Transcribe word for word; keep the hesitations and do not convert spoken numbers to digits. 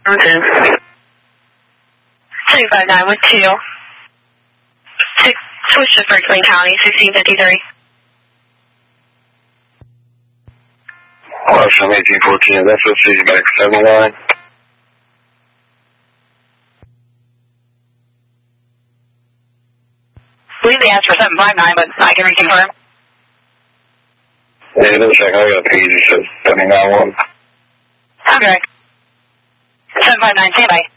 Okay. two five nine with two. Six, switch to Berkeley County, sixteen fifty-three. Awesome, eighteen fourteen, that's what she's back seven line. I believe they asked for seven five nine, but I can reconfirm. Yeah, no second, I got a page that says seven nine one. Okay. seven five nine, stand by.